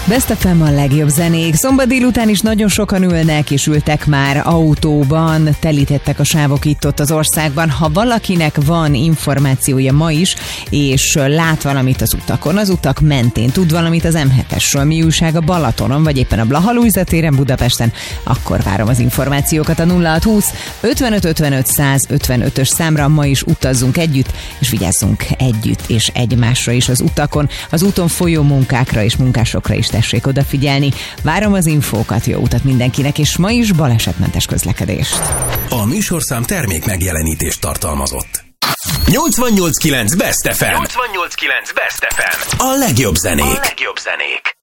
Best FM a legjobb zenék. Szombat délután is nagyon sokan ülnek és ültek már autóban, telítettek a sávok itt-ott az országban. Ha valakinek van információja ma is, és lát valamit az utakon, az utak mentén, tud valamit az M7-esről, mi újság a Balatonon, vagy éppen a Blaha-Lujza téren Budapesten, akkor várom az információkat a 0620 55 55 155-ös számra. Ma is utazzunk együtt, és vigyázzunk együtt és egymásra is az utakon, az úton folyó munkákra és munkásokra is tessék odafigyelni. Várom az infókat, jó utat mindenkinek, és ma is balesetmentes közlekedést. A műsorszám termék megjelenítést tartalmazott. 88.9 Best FM. 88.9 Best FM. A legjobb zenék.